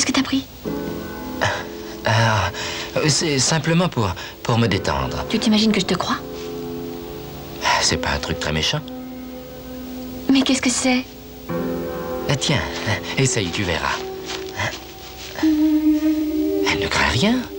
Qu'est-ce que t'as pris? C'est simplement pour me détendre. Tu t'imagines que je te crois? C'est pas un truc très méchant. Mais qu'est-ce que c'est? Tiens, essaye, tu verras. Elle ne craint rien.